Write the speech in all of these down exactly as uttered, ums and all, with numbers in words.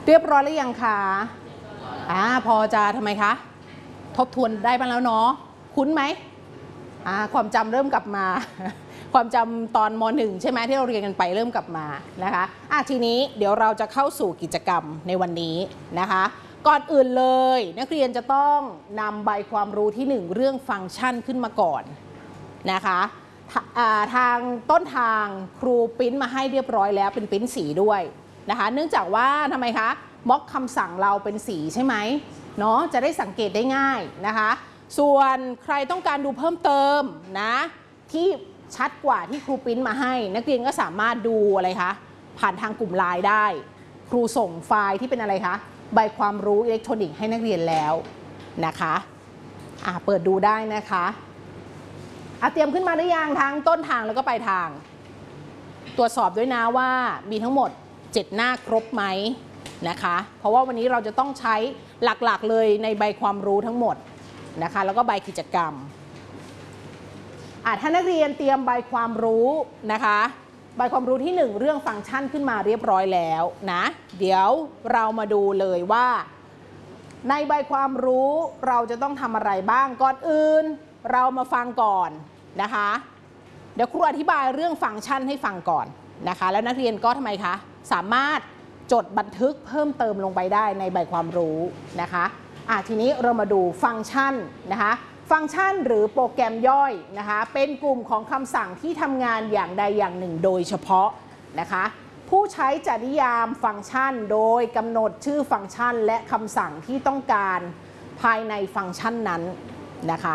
เรียบร้อยหรือยังคะอ่าพอจะทำไมคะทบทวนได้บ้างแล้วเนาะคุ้นไหมอ่าความจำเริ่มกลับมา ความจำตอนม.หนึ่ง ใช่ไหมที่เราเรียนกันไปเริ่มกลับมานะคะอ่ะทีนี้เดี๋ยวเราจะเข้าสู่กิจกรรมในวันนี้นะคะก่อนอื่นเลยนักเรียนจะต้องนำใบความรู้ที่หนึ่งเรื่องฟังก์ชันขึ้นมาก่อนนะคะทางต้นทางครูปริ้นมาให้เรียบร้อยแล้วเป็นปริ้นสีด้วยนะคะเนื่องจากว่าทำไมคะม็อกคำสั่งเราเป็นสีใช่ไหมเนาะจะได้สังเกตได้ง่ายนะคะส่วนใครต้องการดูเพิ่มเติมนะที่ชัดกว่าที่ครูปริ้นมาให้นักเรียนก็สามารถดูอะไรคะผ่านทางกลุ่มไลน์ได้ครูส่งไฟล์ที่เป็นอะไรคะใบความรู้อิเล็กทรอนิกส์ให้นักเรียนแล้วนะคะอ่ะเปิดดูได้นะคะอ่ะเตรียมขึ้นมาได้ยังทั้งต้นทางแล้วก็ปลายทางตรวจสอบด้วยนะว่ามีทั้งหมดเจ็ดหน้าครบไหมนะคะเพราะว่าวันนี้เราจะต้องใช้หลักๆเลยในใบความรู้ทั้งหมดนะคะแล้วก็ใบกิจกรรมอ่ะถ้านักเรียนเตรียมใบความรู้นะคะใบความรู้ที่หนึ่งเรื่องฟังก์ชันขึ้นมาเรียบร้อยแล้วนะเดี๋ยวเรามาดูเลยว่าในใบความรู้เราจะต้องทำอะไรบ้างก่อนอื่นเรามาฟังก่อนนะคะเดี๋ยวครูอธิบายเรื่องฟังก์ชันให้ฟังก่อนนะคะแล้วนักเรียนก็ทำไมคะสามารถจดบันทึกเพิ่มเติมลงไปได้ในใบความรู้นะคะอ่ะทีนี้เรามาดูฟังก์ชันนะคะฟังก์ชันหรือโปรแกรมย่อยนะคะเป็นกลุ่มของคำสั่งที่ทำงานอย่างใดอย่างหนึ่งโดยเฉพาะนะคะผู้ใช้จะนิยามฟังก์ชันโดยกำหนดชื่อฟังก์ชันและคำสั่งที่ต้องการภายในฟังก์ชันนั้นนะคะ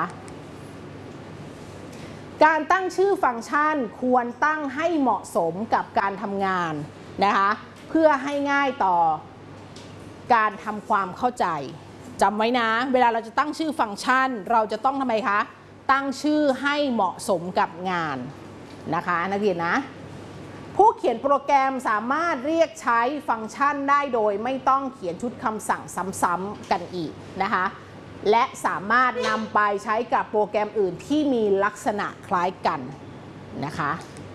การตั้งชื่อฟังก์ชันควรตั้งให้เหมาะสมกับการทำงานนะคะเพื่อให้ง่ายต่อการทำความเข้าใจจำไว้นะเวลาเราจะตั้งชื่อฟังก์ชันเราจะต้องทำไมคะตั้งชื่อให้เหมาะสมกับงานนะคะนักเรียนนะผู้เขียนโปรแกรมสามารถเรียกใช้ฟังก์ชันได้โดยไม่ต้องเขียนชุดคำสั่งซ้ำๆกันอีกนะคะและสามารถนำไปใช้กับโปรแกรมอื่นที่มีลักษณะคล้ายกันนะคะ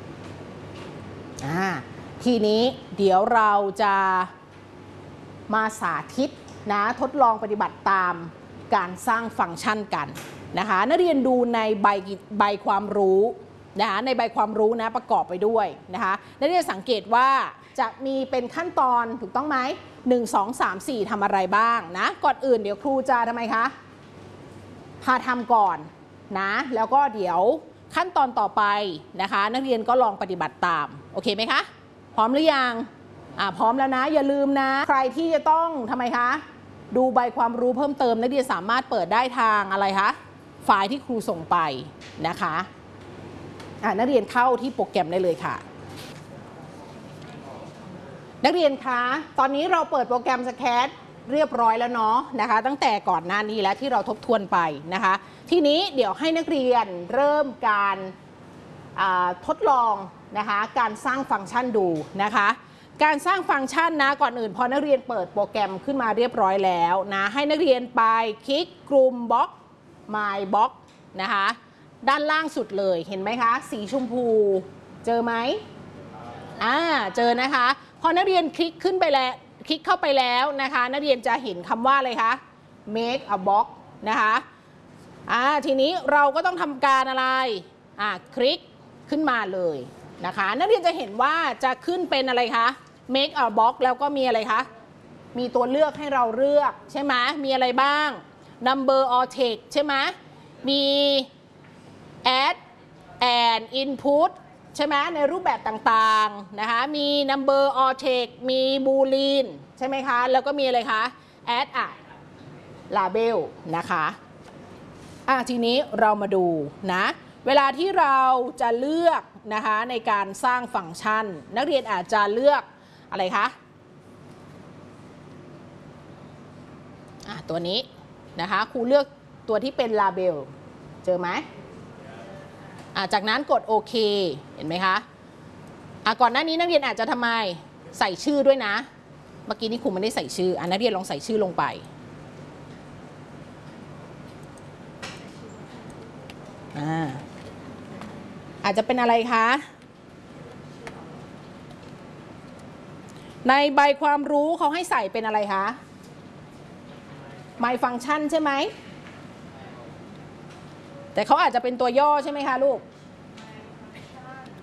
อ่าทีนี้เดี๋ยวเราจะมาสาธิตนะทดลองปฏิบัติตามการสร้างฟังก์ชันกันนะคะนักเรียนดูในใบใบความรู้นะคะในใบความรู้นะประกอบไปด้วยนะคะนักเรียนสังเกตว่าจะมีเป็นขั้นตอนถูกต้องไหมหนึ่ง สอง สาม สี่ทำอะไรบ้างนะก่อนอื่นเดี๋ยวครูจะทำไมคะพาทำก่อนนะแล้วก็เดี๋ยวขั้นตอนต่อไปนะคะนักเรียนก็ลองปฏิบัติตามโอเคไหมคะพร้อมหรือยังอ่าพร้อมแล้วนะอย่าลืมนะใครที่จะต้องทำไมคะดูใบความรู้เพิ่มเติมนักเรียนสามารถเปิดได้ทางอะไรคะไฟล์ที่ครูส่งไปนะคะอ่านักเรียนเข้าที่โปรแกรมได้เลยค่ะนักเรียนคะตอนนี้เราเปิดโปรแกรมสแคทเรียบร้อยแล้วเนาะนะคะตั้งแต่ก่อนหน้านี้แล้วที่เราทบทวนไปนะคะทีนี้เดี๋ยวให้นักเรียนเริ่มการทดลองนะคะการสร้างฟังก์ชันดูนะคะการสร้างฟังก์ชันนะก่อนอื่นพอนักเรียนเปิดโปรแกรมขึ้นมาเรียบร้อยแล้วนะให้นักเรียนไปคลิกกลุ่มบล็อก My Box นะคะด้านล่างสุดเลยเห็นไหมคะสีชมพูเจอไหมอ่าเจอนะคะพอนักเรียนคลิกขึ้นไปแล้วคลิกเข้าไปแล้วนะคะนักเรียนจะเห็นคำว่าอะไรคะ make a box นะคะอ่าทีนี้เราก็ต้องทำการอะไรอ่าคลิกขึ้นมาเลยนะคะนักเรียนจะเห็นว่าจะขึ้นเป็นอะไรคะ make a box แล้วก็มีอะไรคะมีตัวเลือกให้เราเลือกใช่ไหมมีอะไรบ้าง number or text ใช่ไหมมี add and input ใช่ไหมในรูปแบบต่างๆนะคะมี number or text มี boolean ใช่ไหมคะแล้วก็มีอะไรคะ add a label นะคะอ่ะทีนี้เรามาดูนะเวลาที่เราจะเลือกนะคะในการสร้างฟังก์ชันนักเรียนอาจจะเลือกอะไรคะอ่ะตัวนี้นะคะครูเลือกตัวที่เป็น label เจอไหมอ่ะจากนั้นกดโอเคเห็นไหมคะอ่ะก่อนหน้านี้นักเรียนอาจจะทำไมใส่ชื่อด้วยนะเมื่อกี้นี้ครูไม่ได้ใส่ชื่ออ่ะนักเรียนลองใส่ชื่อลงไปอ่าอาจจะเป็นอะไรคะในใบความรู้เขาให้ใส่เป็นอะไรคะ my function ใช่ไหมแต่เขาอาจจะเป็นตัวย่อใช่ไหมคะลูก